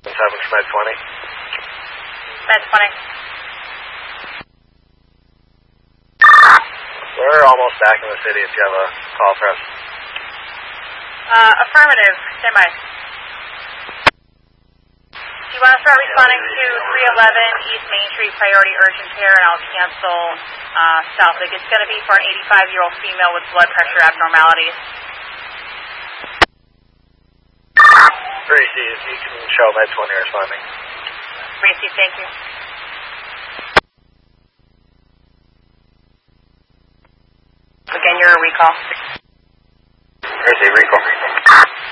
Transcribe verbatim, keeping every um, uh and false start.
seven for Med twenty. Med twenty. We're almost back in the city if you have a call for us. Uh, affirmative. Stand by. Do you want to start responding to three eleven East Main Street Priority Urgent Care, and I'll cancel uh, Southwick. It's going to be for an eighty-five-year-old female with blood pressure abnormalities. Gracie, if you can show Med twenty responding. Gracie, thank you. Again, you're a recall.